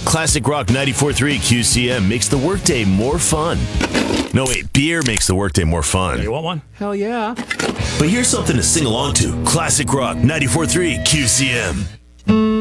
Classic Rock 94.3 QCM makes the workday more fun. No, wait, beer makes the workday more fun. You want one? Hell yeah. But here's something to sing along to. Classic Rock 94.3 QCM.